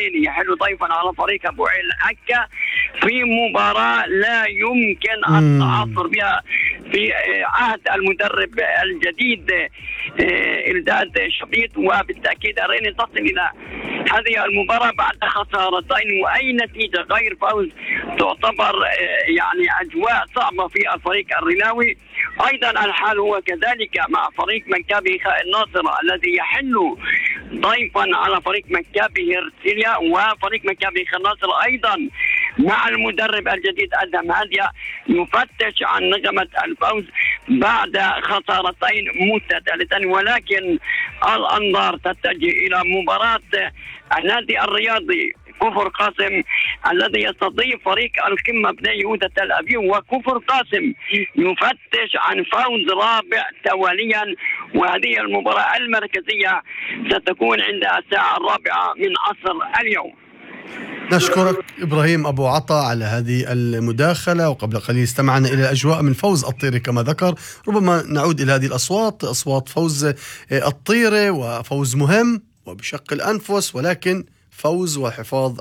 الجديد يحل ضيفا على فريق أبو عكا في مباراة لا يمكن التعثر بها في عهد المدرب الجديد إلداد شبيط. وبالتأكيد الرين تصل إلى هذه المباراة بعد خسارتين وأي نتيجة غير فوز تعتبر يعني أجواء صعبة في الفريق الرلاوي. أيضا الحال هو كذلك مع فريق مكابي الناصرة الذي يحل ضيفا على فريق مكابي هرسيليا، وفريق مكابي الناصرة أيضا مع المدرب الجديد أدهم هادية يفتش عن نغمة الفوز بعد خسارتين متتاليتين. ولكن الأنظار تتجه إلى مباراة النادي الرياضي كفر قاسم الذي يستضيف فريق القمة بني يهوذا تل أبيب، وكفر قاسم يفتش عن فوز رابع تواليا. وهذه المباراة المركزية ستكون عند الساعة 4 من عصر اليوم. نشكرك إبراهيم أبو عطا على هذه المداخلة. وقبل قليل استمعنا إلى أجواء من فوز الطيري كما ذكر. ربما نعود إلى هذه الأصوات، أصوات فوز الطيري، وفوز مهم وبشق الأنفس، ولكن فوز وحفاظ